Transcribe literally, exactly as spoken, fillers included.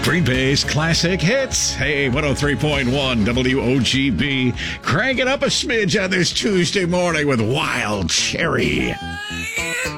Green Bay's classic hits. Hey, one oh three point one W O G B. Crank it up a smidge on this Tuesday morning with Wild Cherry.